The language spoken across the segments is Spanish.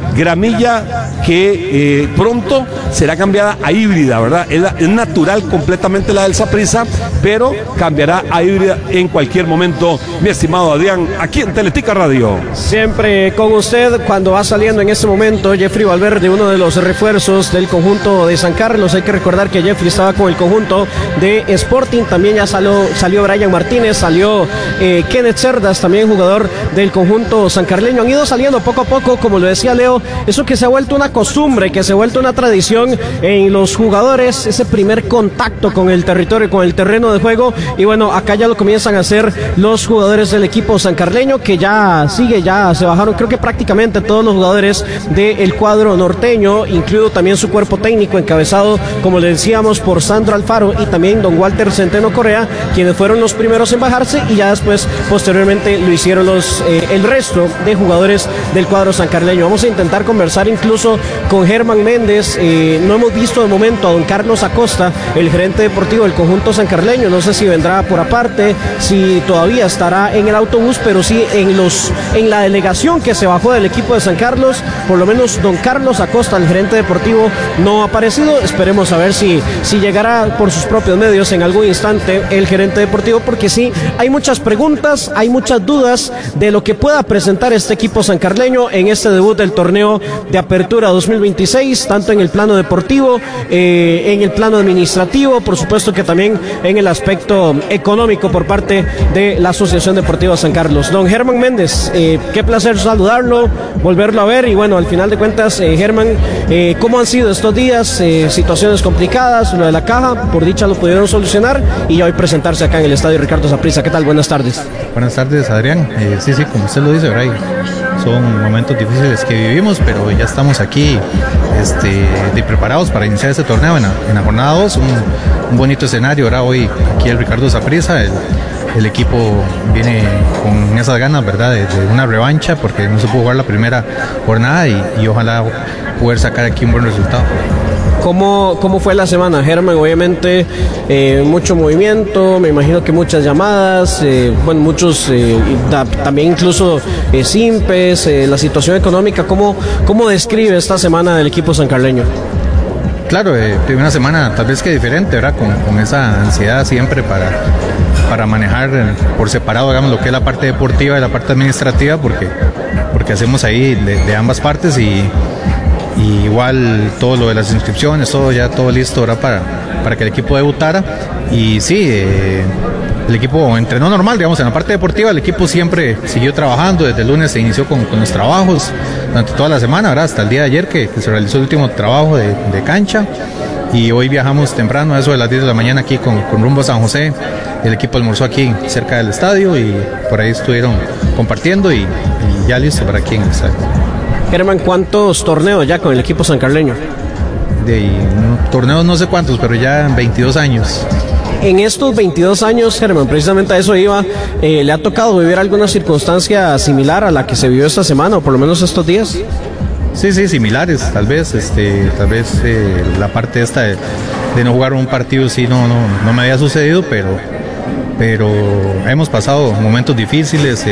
gramilla que pronto será cambiada a híbrida, ¿verdad? Es natural completamente la del Saprissa, pero cambiará a híbrida en cualquier momento, mi estimado Adrián, aquí en Teletica Radio. Siempre con usted cuando va saliendo en este momento Jeffrey Valverde, uno de los refuerzos del conjunto de San Carlos. Hay que recordar que Jeffrey estaba con el conjunto de Sporting, también ya salió Brian Martínez, salió Kenneth Cerdas, también jugador del conjunto sancarleño. Han ido saliendo poco a poco, como lo decía Leo, eso que se ha vuelto una costumbre, que se ha vuelto una tradición en los jugadores, ese primer contacto con el territorio, con el terreno de juego, y bueno, acá ya lo comienzan a hacer los jugadores del equipo sancarleño, que ya se bajaron, creo que prácticamente todos los jugadores del cuadro norteño, incluido también su cuerpo técnico, encabezado, como le decíamos, por Sandro Alfaro y también don Walter Centeno Correa, quienes fueron los primeros en bajarse, y ya después, posteriormente, lo hicieron el resto de jugadores del cuadro sancarleño. Vamos a intentar conversar incluso con Germán Méndez. No hemos visto de momento a don Carlos Acosta, el gerente deportivo del conjunto sancarleño. No sé si vendrá por aparte, si todavía estará en el autobús, pero sí en la delegación que se bajó del equipo de San Carlos. Por lo menos don Carlos Acosta, el gerente deportivo, no ha aparecido. Esperemos a ver si llegará por sus propios medios en algún instante el gerente deportivo, porque sí, hay muchas preguntas, hay muchas dudas de lo que pueda presentar este equipo sancarleño en este debut del torneo de apertura 2026, tanto en el plano deportivo, en el plano administrativo, por supuesto que también en el aspecto económico por parte de la Asociación Deportiva San Carlos. Don Germán Méndez, qué placer saludarlo, volverlo a ver, y bueno, al final de cuentas, Germán, ¿cómo han sido estos días? Situaciones complicadas, lo de la caja, por dicha lo pudieron solucionar, y hoy presentarse acá en el estadio Ricardo Saprissa. ¿Qué tal? Buenas tardes. Buenas tardes, Adrián. Sí, como usted lo dice, ¿verdad? Son momentos difíciles que vivimos, pero ya estamos aquí preparados para iniciar este torneo en la jornada 2, un bonito escenario, ¿verdad? Hoy aquí el Ricardo Saprissa, el equipo viene con esas ganas, ¿verdad? De una revancha, porque no se pudo jugar la primera jornada, y ojalá poder sacar aquí un buen resultado. ¿Cómo fue la semana, Germán? Obviamente mucho movimiento, me imagino que muchas llamadas, muchos también incluso simpes, la situación económica. ¿Cómo describe esta semana del equipo sancarleño? Claro, primera semana tal vez que diferente, ¿verdad? Con esa ansiedad siempre para manejar por separado, digamos, lo que es la parte deportiva y la parte administrativa, porque hacemos ahí de ambas partes, y igual todo lo de las inscripciones, todo listo, ¿verdad? Para que el equipo debutara. Y sí, el equipo entrenó normal, digamos, en la parte deportiva. El equipo siempre siguió trabajando, desde el lunes se inició con los trabajos durante toda la semana, ¿verdad? Hasta el día de ayer que se realizó el último trabajo de cancha, y hoy viajamos temprano, a eso de las 10 de la mañana, aquí con rumbo a San José. El equipo almorzó aquí cerca del estadio, y por ahí estuvieron compartiendo, y ya listo para aquí en el estadio. Germán, ¿cuántos torneos ya con el equipo sancarleño? Torneos no sé cuántos, pero ya 22 años. En estos 22 años, Germán, precisamente a eso iba, ¿le ha tocado vivir alguna circunstancia similar a la que se vivió esta semana, o por lo menos estos días? Sí, similares, tal vez la parte esta de no jugar un partido sí no me había sucedido, pero hemos pasado momentos difíciles,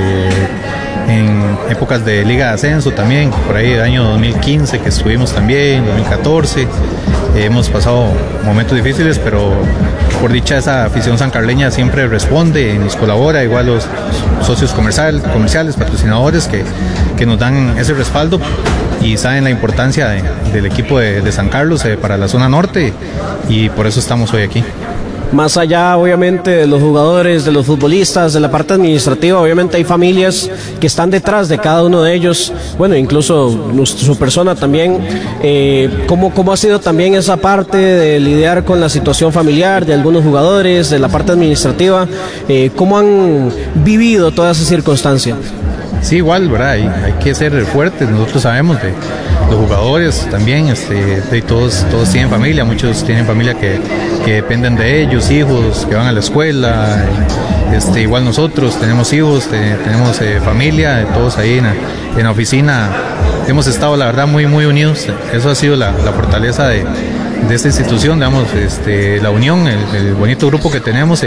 en épocas de Liga de Ascenso también, por ahí el año 2015 que estuvimos también, 2014, hemos pasado momentos difíciles, pero por dicha esa afición sancarleña siempre responde, nos colabora, igual los socios comerciales, patrocinadores que nos dan ese respaldo y saben la importancia del equipo de San Carlos para la zona norte, y por eso estamos hoy aquí. Más allá, obviamente, de los jugadores, de los futbolistas, de la parte administrativa, obviamente hay familias que están detrás de cada uno de ellos, bueno, incluso su persona también. ¿Cómo ha sido también esa parte de lidiar con la situación familiar de algunos jugadores, de la parte administrativa? ¿Cómo han vivido toda esa circunstancia? Sí, igual, ¿verdad? Hay que ser fuertes. Nosotros sabemos de los jugadores también, todos tienen familia, muchos tienen familia que dependen de ellos, hijos que van a la escuela, igual nosotros tenemos hijos, tenemos familia, todos ahí en la oficina. Hemos estado, la verdad, muy unidos. Eso ha sido la fortaleza de esta institución, digamos, la unión, el bonito grupo que tenemos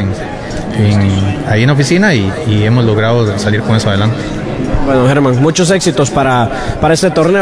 ahí en la oficina, y hemos logrado salir con eso adelante. Bueno, Germán, muchos éxitos para este torneo.